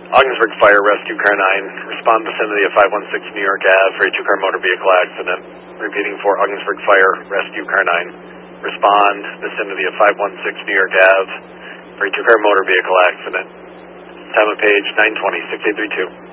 Ogdensburg Fire, Rescue Car 9. Respond vicinity of 516 New York Ave for a two-car motor vehicle accident. Repeating for Ogdensburg Fire, Rescue Car 9. Respond vicinity of 516 New York Ave for a two-car motor vehicle accident. Time of page 920, 6832.